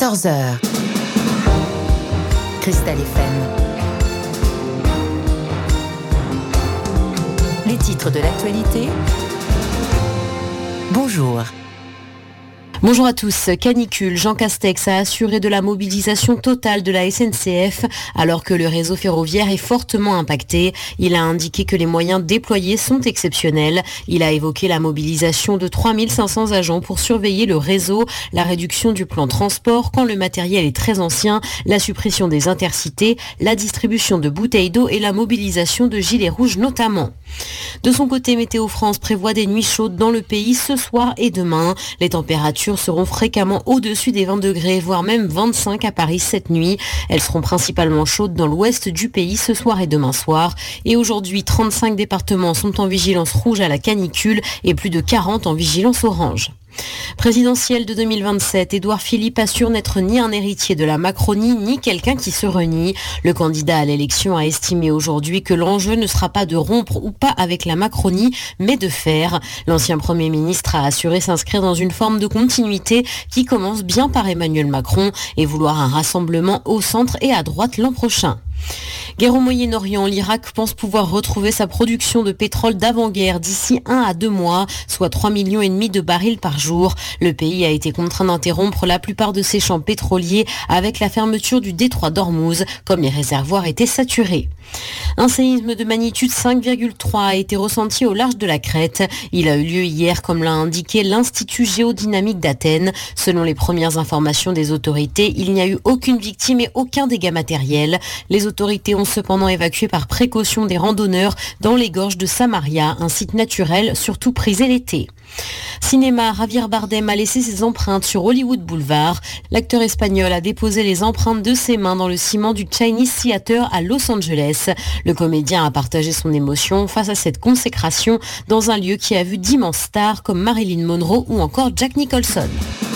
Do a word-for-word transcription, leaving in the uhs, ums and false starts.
quatorze heures. Cristal F M. Les titres de l'actualité. Bonjour. Bonjour à tous. Canicule, Jean Castex a assuré de la mobilisation totale de la S N C F alors que le réseau ferroviaire est fortement impacté. Il a indiqué que les moyens déployés sont exceptionnels. Il a évoqué la mobilisation de trois mille cinq cents agents pour surveiller le réseau, la réduction du plan transport quand le matériel est très ancien, la suppression des intercités, la distribution de bouteilles d'eau et la mobilisation de gilets rouges notamment. De son côté, Météo France prévoit des nuits chaudes dans le pays ce soir et demain. Les températures seront fréquemment au-dessus des vingt degrés, voire même vingt-cinq à Paris cette nuit. Elles seront principalement chaudes dans l'ouest du pays ce soir et demain soir. Et aujourd'hui, trente-cinq départements sont en vigilance rouge à la canicule et plus de quarante en vigilance orange. Présidentielle de deux mille vingt-sept, Édouard Philippe assure n'être ni un héritier de la Macronie, ni quelqu'un qui se renie. Le candidat à l'élection a estimé aujourd'hui que l'enjeu ne sera pas de rompre ou pas avec la Macronie, mais de faire. L'ancien Premier ministre a assuré s'inscrire dans une forme de continuité qui commence bien par Emmanuel Macron et vouloir un rassemblement au centre et à droite l'an prochain. Guerre au Moyen-Orient, l'Irak pense pouvoir retrouver sa production de pétrole d'avant-guerre d'ici un à deux mois, soit trois millions et demi de barils par jour. Le pays a été contraint d'interrompre la plupart de ses champs pétroliers avec la fermeture du détroit d'Ormuz, comme les réservoirs étaient saturés. Un séisme de magnitude cinq virgule trois a été ressenti au large de la Crète. Il a eu lieu hier, comme l'a indiqué l'Institut géodynamique d'Athènes. Selon les premières informations des autorités, il n'y a eu aucune victime et aucun dégât matériel. Les autorités ont cependant évacué par précaution des randonneurs dans les gorges de Samaria, un site naturel surtout prisé l'été. Cinéma, Javier Bardem a laissé ses empreintes sur Hollywood Boulevard. L'acteur espagnol a déposé les empreintes de ses mains dans le ciment du Chinese Theater à Los Angeles. Le comédien a partagé son émotion face à cette consécration dans un lieu qui a vu d'immenses stars comme Marilyn Monroe ou encore Jack Nicholson.